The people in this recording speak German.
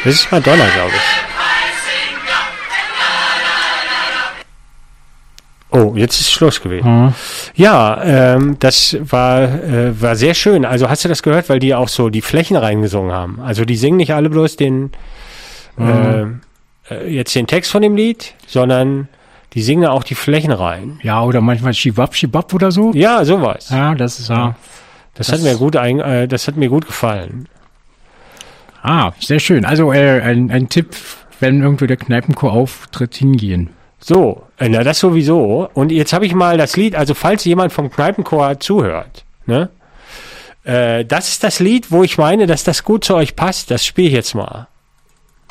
Das ist Madonna, glaube ich. Oh, jetzt ist Schluss gewesen. Mhm. Ja, das war sehr schön. Also hast du das gehört, weil die auch so die Flächen reingesungen haben? Also die singen nicht alle bloß jetzt den Text von dem Lied, sondern die singen auch die Flächen rein. Ja, oder manchmal Schibab oder so. Ja, sowas. Ja, das ist ja. Das hat mir gut gefallen. Sehr schön. Also ein Tipp, wenn irgendwo der Kneipenchor auftritt, hingehen. So, das sowieso. Und jetzt habe ich mal das Lied, also falls jemand vom Kneipenchor zuhört, ne? Das ist das Lied, wo ich meine, dass das gut zu euch passt. Das spiele ich jetzt mal.